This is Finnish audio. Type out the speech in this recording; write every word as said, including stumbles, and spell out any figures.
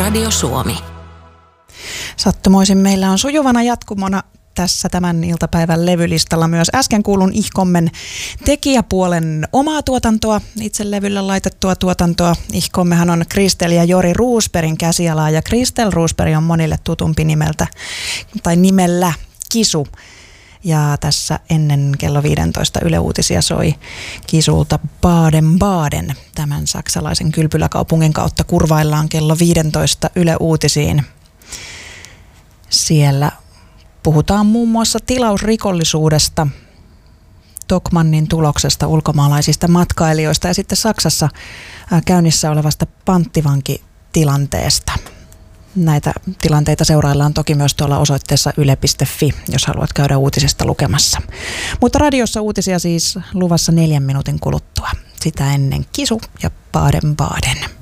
Radio Suomi. Sattumoisin meillä on sujuvana jatkumona tässä tämän iltapäivän levylistalla myös äsken kuulun Ihkommen tekijäpuolen omaa tuotantoa, itse levylle laitettua tuotantoa. Ihkommehan on Kristel ja Jori Roosbergin käsialaa ja Kristel Roosberg on monille tutumpi nimeltä tai nimellä Kisu. Ja tässä ennen kello viisitoista Yle Uutisia soi Kisulta Baden Baden. Tämän saksalaisen kylpyläkaupungin kautta kurvaillaan kello viisitoista Yle Uutisiin. Siellä puhutaan muun muassa tilausrikollisuudesta, Tokmannin tuloksesta, ulkomaalaisista matkailijoista ja sitten Saksassa käynnissä olevasta panttivankitilanteesta. Näitä tilanteita seuraillaan toki myös tuolla osoitteessa yle piste fi, jos haluat käydä uutisesta lukemassa. Mutta radiossa uutisia siis luvassa neljän minuutin kuluttua. Sitä ennen Kisu ja Baden Baden.